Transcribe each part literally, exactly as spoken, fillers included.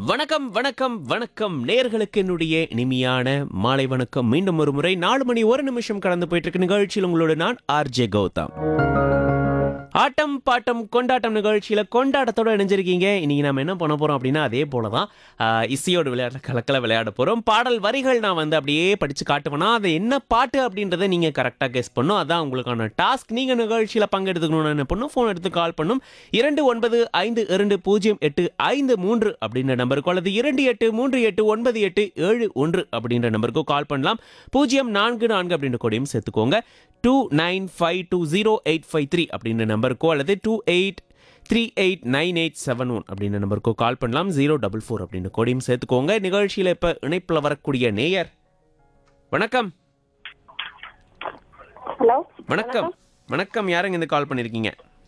வணக்கம் வணக்கம் வணக்கம் நேயர்களுக்கு என்னுடைய இனிமையான மாலை வணக்கம். மீண்டும் ஒரு முறை நாலு மணி ஒரு நிமிஷம் கடந்து போயிட்டு இருக்கு நிகழ்ச்சியில் உங்களோட நான் ஆர்ஜே கௌதம். ஆட்டம் பாட்டம் கொண்டாட்டம் நிகழ்ச்சியில கொண்டாட்டத்தோட இணைஞ்சிருக்கீங்க. இன்னைக்கு நம்ம என்ன பண்ண போறோம் அப்படின்னா அதே போலதான் இசையோடு விளையாட கலக்கல விளையாட போறோம். பாடல் வரிகள் நான் வந்து அப்படியே படிச்சு காட்டுவேன்னா அது என்ன பாட்டு அப்படின்றத நீங்க கரெக்டா கெஸ் பண்ணும். அதான் உங்களுக்கான டாஸ்க். நீங்க நிகழ்ச்சியில பங்கெடுத்துக்கணும்னு என்ன பண்ணும், போன் எடுத்து கால் பண்ணும் இரண்டு ஒன்பது ஐந்து இரண்டு பூஜ்ஜியம் எட்டு ஐந்து மூன்று அப்படின்ற நம்பருக்கு அல்லது இரண்டு எட்டு மூன்று எட்டு ஒன்பது எட்டு ஏழு ஒன்று அப்படின்ற நம்பருக்கு கால் பண்ணலாம். பூஜ்ஜியம் நான்கு நான்கு அப்படின்ற கொடியும் சேர்த்துக்கோங்க. Two nine five two zero eight five three அப்படின்ற நம்பருக்கோ அல்லது two eight three eight nine eight seven one அப்படின்ற நம்பருக்கோ கால் பண்ணலாம். ஜீரோ டபுள் ஃபோர் அப்படின்ற கோடியும் சேர்த்துக்கோங்க. நிகழ்ச்சியில் இப்போ இணைப்பில் வரக்கூடிய நேயர் வணக்கம். ஹலோ வணக்கம் வணக்கம். யாருங்க இந்த கால் பண்ணியிருக்கீங்க?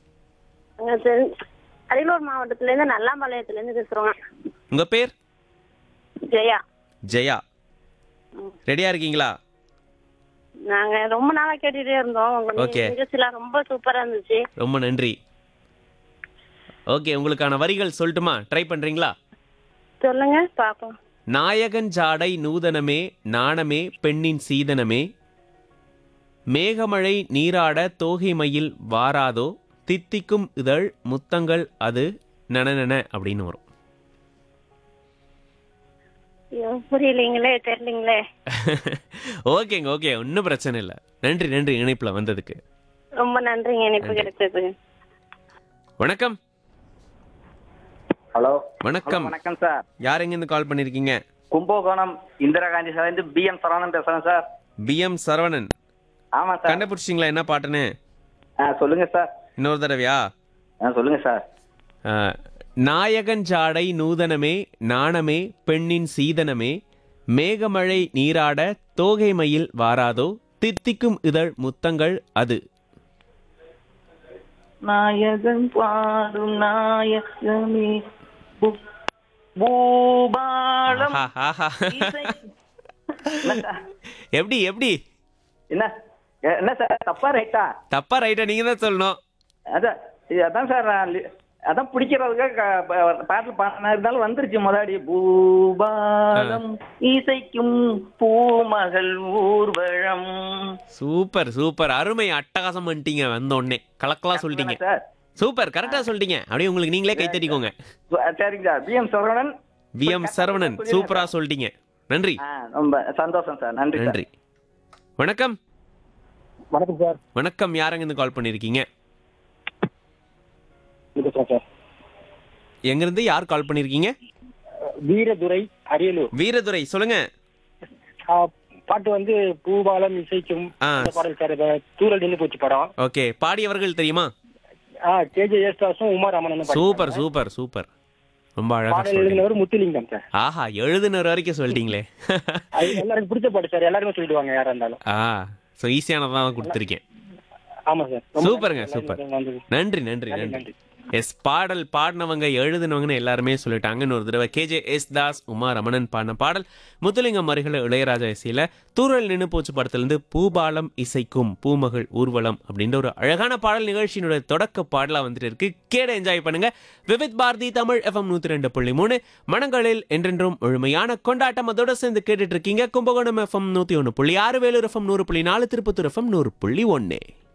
அரியலூர் மாவட்டத்திலேருந்து நல்லாம்பாளையத்துலேருந்து பேசுகிறோங்க. உங்கள் பேர்? ஜெயா. ஜெயா, ரெடியாக இருக்கீங்களா? நாங்க ரொம்ப நாளா கேட்டுட்டே இருந்தோம். உங்க நிகழ்ச்சிலாம் ரொம்ப சூப்பரா இருந்துச்சு. ரொம்ப நன்றி. ஓகே, உங்களுக்கான வரிகள் சொல்லட்டுமா? ட்ரை பண்றீங்களா? சொல்லுங்க பாப்போம். நாயகன் ஜாடை நூதனமே, நாணமே பெண்ணின் சீதனமே, மேகமழை நீராட தோகை மயில் வாராதோ, தித்திக்கும் இதழ் முத்தங்கள் அது நனநன அப்படின்னு வரும். புரியலீங்களே, தெரியலீங்களே. ஓகேங்க, ஓகே, ஒன்றும் பிரச்சனை இல்லை. நன்றி நன்றி இணைப்புல வந்ததுக்கு. ரொம்ப நன்றிங்க இணைப்பு கிடைச்சது. வணக்கம். ஹலோ வணக்கம். வணக்கம் சார். யார் எங்கேருந்து கால் பண்ணிருக்கீங்க? கும்பகோணம் இந்திரா காந்தி சார் இருந்து பி எம் சரவணன் பேசுறேன் சார். B M Saravanan. ஆமா சார். கண்டுபிடிச்சிங்களா என்ன பாட்டுன்னு? ஆ சொல்லுங்க சார். இன்னொரு தடவையா? ஆ சொல்லுங்க சார். நாயகன் ஜாடை நூதனமே, நாணமே பெண்ணின் சீதனமே, மேகமழை நீராட தோகை மயில் வாராதோ, தித்திக்கும் இதழ் முத்தங்கள் அது. நாயகன் பாடும் நாயகமே பூபாலம். எப்படி எப்படி என்ன என்ன சார், தப்பா ரைட்டா? தப்பா ரைட்டா நீங்க தான் சொல்லணும். அதான் அதான் சார், அதான் பிடிக்கிறதுக்காக பாட்டு பாடினா இருந்தாலும் வந்துருச்சு முன்னாடி. பூபாலம் இசைக்கும் பூமகள் ஊர்வலம். சூப்பர் சூப்பர், அருமை, அட்டகாசம் பண்ணிட்டீங்க. வந்த உடனே கலக்கலா சொல்லிட்டீங்க சார். சூப்பர், கரெக்டா சொல்லிட்டீங்க. அப்படியே உங்களுக்கு நீங்களே கை தட்டிக்கோங்க. சரிங்க sir. B M Saravanan. V M Saravanan, சூப்பரா சொல்லிட்டீங்க. நன்றி. ரொம்ப சந்தோஷம் சார். நன்றி நன்றி. வணக்கம். வணக்கம் சார். வணக்கம். யாரங்க இருந்து கால் பண்ணிருக்கீங்க? எங்க இருந்து யார் கால் பண்ணிருக்கீங்க? வீரதுரை, அரியலூர். வீரதுரை, சொல்லுங்க. பாட்டு வந்து பூபாலம் இசைக்கும் பாடல் சார். தூரல் நின்று போச்சு படம். ஓகே, பாடியவர்கள் தெரியுமா? கேஜே யேசுதாஸும் உமா ராமனும். சூப்பர் சூப்பர் சூப்பர், ரொம்ப அழகா எழுதினவர் முத்துலிங்கம் சார். ஆஹா, எழுதினவர் வரைக்கும் சொல்லிட்டீங்களே. எல்லாருக்கும் பிடிச்ச பாட்டு சார், எல்லாருமே சொல்லிடுவாங்க யாரா இருந்தாலும். ஆ, சோ ஈஸியானதான் கொடுத்துருக்கேன். ஆமா சார். சூப்பருங்க, சூப்பர். நன்றி நன்றி நன்றி. எஸ், பாடல் பாடினவங்க எழுதினவங்கன்னு எல்லாருமே சொல்லிட்டாங்க. இன்னொரு தடவை கேஜே எஸ் தாஸ் உமா ரமணன் பாடின பாடல். முத்துலிங்கம் அருகில இளையராஜா இசையில தூரல் நின்று போச்சு படத்திலிருந்து பூபாலம் இசைக்கும் பூமகள் ஊர்வலம் அப்படின்ற ஒரு அழகான பாடல் நிகழ்ச்சியினுடைய தொடக்க பாடலா வந்துட்டு இருக்கு. கேட என்ஜாய் பண்ணுங்க. விவித் பாரதி தமிழ் எஃப்எம் நூத்தி ரெண்டு புள்ளி மூணு மனங்களில் என்றென்றும் முழுமையான கொண்டாட்டம். அதோட சேர்ந்து கேட்டுட்டு இருக்கீங்க கும்பகோணம் எஃப்எம் நூத்தி ஒன்னு புள்ளி ஆறு, வேலூர் எஃப்எம் நூறு புள்ளி நாலு, திருப்பத்தூர் எஃப்எம் நூறு புள்ளி ஒன்னு.